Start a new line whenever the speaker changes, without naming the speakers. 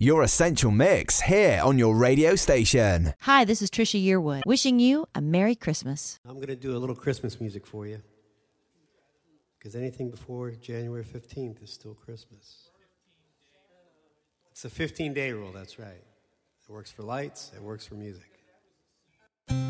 Your Essential Mix here on your radio station.
Hi, this is Trisha Yearwood, wishing you a Merry Christmas.
I'm going to do a little Christmas music for you, because anything before January 15th is still Christmas. It's the 15-day rule, that's right. It works for lights, it works for music.